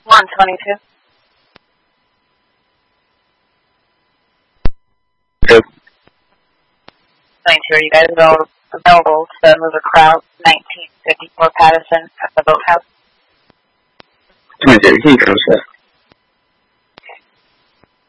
122. Good. 22, are you guys available to move a crowd 1954 Patterson at the boathouse? 22, can you come, sir?